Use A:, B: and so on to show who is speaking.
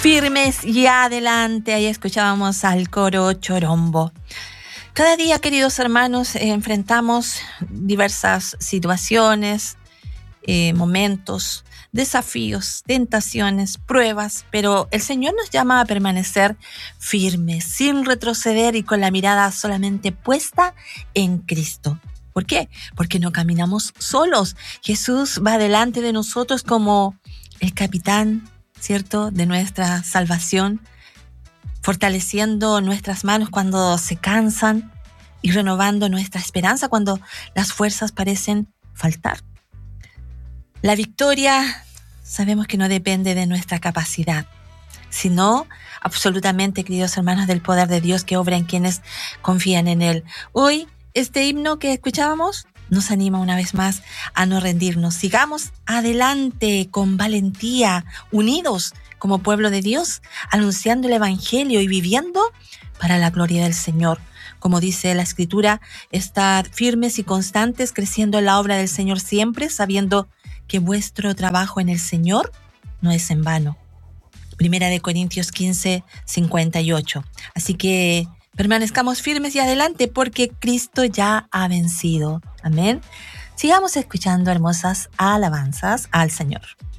A: Firmes y adelante. Ahí escuchábamos al coro Chorombo. Cada día, queridos hermanos, enfrentamos diversas situaciones, momentos, desafíos, tentaciones, pruebas, pero el Señor nos llama a permanecer firmes, sin retroceder y con la mirada solamente puesta en Cristo. ¿Por qué? Porque no caminamos solos. Jesús va delante de nosotros como el capitán, ¿cierto?, de nuestra salvación, fortaleciendo nuestras manos cuando se cansan y renovando nuestra esperanza cuando las fuerzas parecen faltar. La victoria sabemos que no depende de nuestra capacidad, sino absolutamente, queridos hermanos, del poder de Dios que obra en quienes confían en Él. Hoy, este himno que escuchábamos nos anima una vez más a no rendirnos. Sigamos adelante con valentía, unidos como pueblo de Dios, anunciando el Evangelio y viviendo para la gloria del Señor. Como dice la Escritura, estar firmes y constantes, creciendo en la obra del Señor siempre, sabiendo que vuestro trabajo en el Señor no es en vano. 1 Corintios 15, 58. Así que permanezcamos firmes y adelante porque Cristo ya ha vencido. Amén. Sigamos escuchando hermosas alabanzas al Señor.